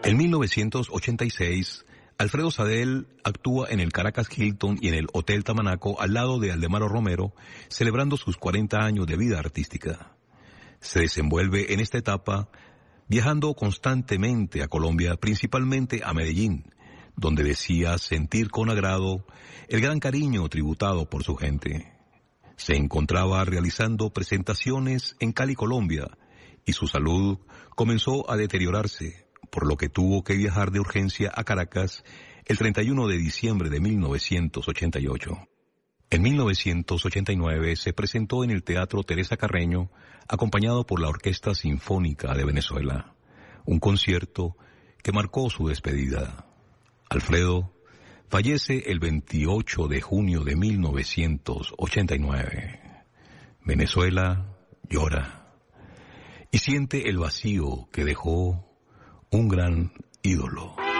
En 1986, Alfredo Sadel actúa en el Caracas Hilton y en el Hotel Tamanaco al lado de Aldemaro Romero, celebrando sus 40 años de vida artística. Se desenvuelve en esta etapa viajando constantemente a Colombia, principalmente a Medellín, donde decía sentir con agrado el gran cariño tributado por su gente. Se encontraba realizando presentaciones en Cali, Colombia, y su salud comenzó a deteriorarse, por lo que tuvo que viajar de urgencia a Caracas el 31 de diciembre de 1988. En 1989 se presentó en el Teatro Teresa Carreño, acompañado por la Orquesta Sinfónica de Venezuela, un concierto que marcó su despedida. Alfredo fallece el 28 de junio de 1989. Venezuela llora y siente el vacío que dejó un gran ídolo.